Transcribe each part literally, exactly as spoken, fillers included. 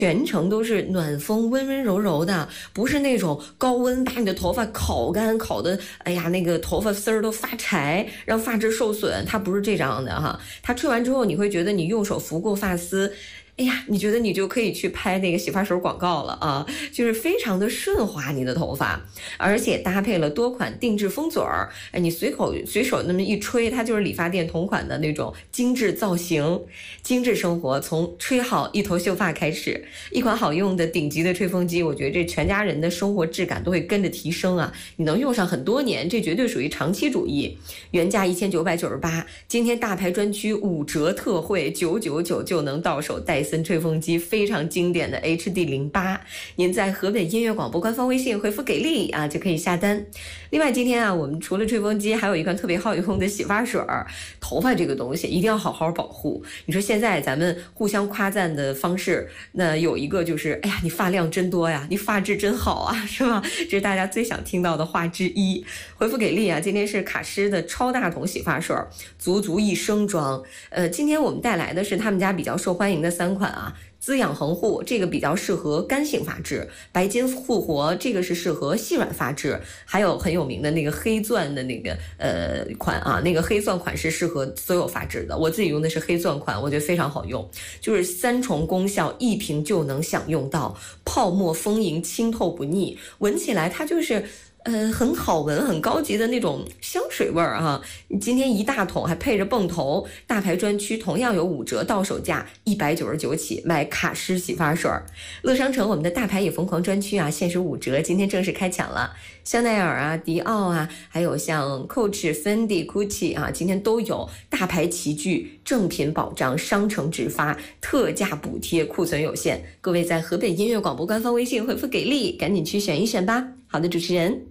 全程都是暖风，温温柔柔的，不是那种高温把你的头发烤干，烤的，哎呀，那个头发丝儿都发柴，让发质受损。它不是这样的哈，它吹完之后，你会觉得你用手拂过发丝。哎呀，你觉得你就可以去拍那个洗发水广告了啊，就是非常的顺滑你的头发，而且搭配了多款定制风嘴儿，哎，你随口随手那么一吹，它就是理发店同款的那种精致造型。精致生活从吹好一头秀发开始，一款好用的顶级的吹风机，我觉得这全家人的生活质感都会跟着提升啊，你能用上很多年，这绝对属于长期主义。原价一千九百九十八，今天大牌专区五折特惠，九九九就能到手。戴森吹风机非常经典的 H D 零八， 您在河北音乐广播官方微信回复给力啊就可以下单。另外今天啊，我们除了吹风机还有一款特别好用的洗发水。头发这个东西一定要好好保护，你说现在咱们互相夸赞的方式，那有一个就是哎呀你发量真多呀，你发质真好啊，是吧？这是大家最想听到的话之一。回复给力啊，今天是卡诗的超大桶洗发水，足足一升装。呃，今天我们带来的是他们家比较受欢迎的三款啊。滋养恒护这个比较适合干性发质，白金复活这个是适合细软发质，还有很有名的那个黑钻的那个呃款啊，那个黑钻款是适合所有发质的，我自己用的是黑钻款，我觉得非常好用，就是三重功效，一瓶就能享用到，泡沫丰盈，清透不腻，闻起来它就是呃，很好闻，很高级的那种香水味儿啊！今天一大桶还配着泵头，大牌专区同样有五折，到手价一百九十九起，买卡诗洗发水。乐商城我们的大牌也疯狂专区啊，限时五折，今天正式开抢了。香奈儿啊、迪奥啊，还有像 Coach、Fendi、Gucci 啊，今天都有大牌齐聚，正品保障，商城直发，特价补贴，库存有限。各位在河北音乐广播官方微信回复给力，赶紧去选一选吧。好的，主持人。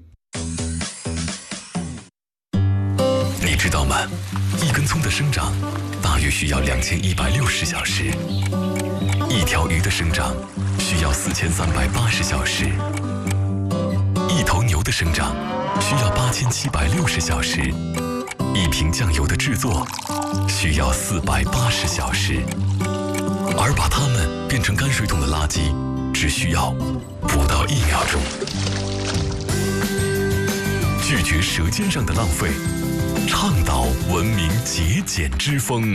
你知道吗？一根葱的生长大约需要两千一百六十小时，一条鱼的生长需要四千三百八十小时，一头牛的生长需要八千七百六十小时，一瓶酱油的制作需要四百八十小时，而把它们变成泔水桶的垃圾只需要不到一秒钟。拒绝舌尖上的浪费，倡导文明节俭之风。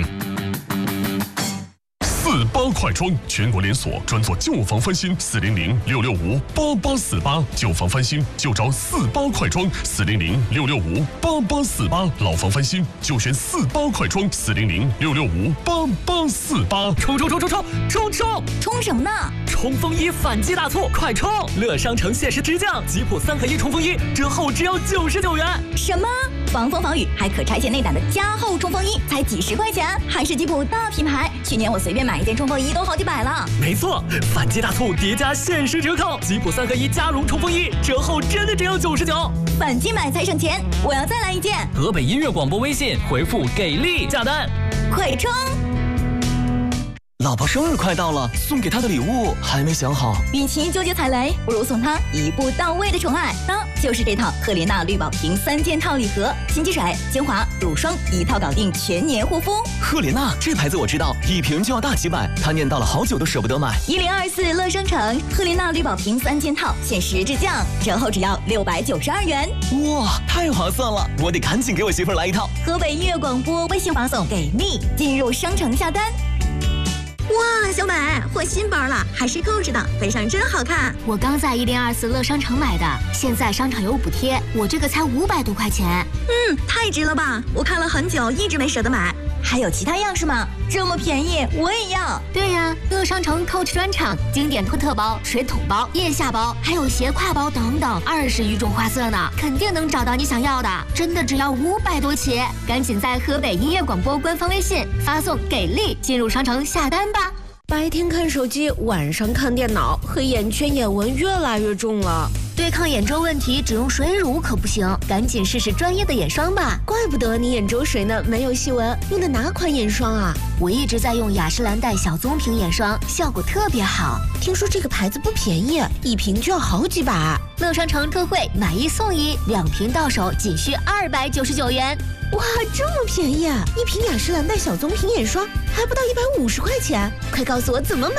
四八快装，全国连锁，专做旧房翻新，四零零六六五八八四八，旧房翻新就找四八快装，四零零六六五八八四八，老房翻新就选四八快装，四零零六六五八八四八。 冲冲冲冲冲冲冲冲什么呢？ 冲锋衣反击大促，快冲！乐商城限时直降，吉普三合一冲锋衣折后只要九十九元。 什么？防风防雨还可拆卸内胆的加厚冲锋衣才几十块钱，还是吉普大品牌。去年我随便买一件冲锋衣都好几百了。 没错，反击大促叠加限时折扣，吉普三合一加绒冲锋衣折后真的只要九十九。 反击买才省钱，我要再来一件。 河北音乐广播微信回复给力下单， 快冲！ 老婆生日快到了，送给她的礼物还没想好。 与其纠结踩雷，不如送她一步到位的宠爱。当就是这套赫莲娜绿宝瓶三件套礼盒，新积水、精华、乳霜一套搞定，全年护肤。 赫莲娜这牌子我知道，一瓶就要大几百，她念叨了好久都舍不得买。 一零二四乐商城赫莲娜绿宝瓶三件套限时直降，折后只要六百九十二元。 哇，太划算了！我得赶紧给我媳妇儿来一套。 河北音乐广播微信发送给力，进入商城下单。哇，小美换新包了，还是Coach的，背上真好看。 我刚在一零二四乐商城买的，现在商场有补贴，我这个才五百多块钱。 嗯，太值了吧！我看了很久，一直没舍得买。还有其他样式吗？这么便宜，我也要。 对呀，乐商城 Coach 专场，经典托特包、水桶包、腋下包，还有斜挎包等等，二十余种花色呢，肯定能找到你想要的。真的只要五百多起，赶紧在河北音乐广播官方微信发送给力，进入商城下单吧。 白天看手机，晚上看电脑，黑眼圈、眼纹越来越重了。 对抗眼周问题，只用水乳可不行，赶紧试试专业的眼霜吧。 怪不得你眼周水呢没有细纹，用的哪款眼霜啊？ 我一直在用雅诗兰黛小棕瓶眼霜，效果特别好。 听说这个牌子不便宜，一瓶就要好几百。 乐商城特惠，买一送一，两瓶到手仅需二百九十九元。 哇，这么便宜啊！一瓶雅诗兰黛小棕瓶眼霜还不到一百五十块钱，快告诉我怎么买。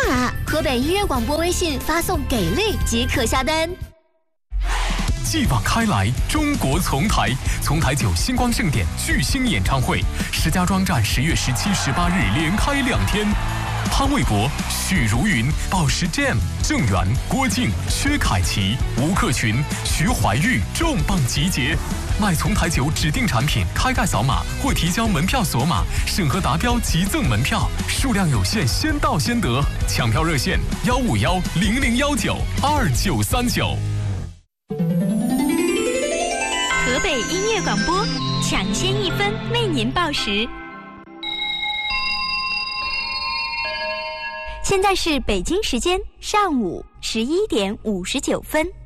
河北音乐广播微信发送“给力”即可下单。 继往开来，中国丛台，丛台酒星光盛典巨星演唱会，石家庄站十月十七、十八日连开两天。潘玮柏、许茹芸、宝石 Jam、郑源、郭靖、薛凯琪、吴克群、徐怀钰重磅集结。买丛台酒指定产品，开盖扫码或提交门票锁码，审核达标即赠门票，数量有限，先到先得。抢票热线：幺五幺零零幺九二九三九。 河北音乐广播，抢先一分为您报时。现在是北京时间上午十一点五十九分。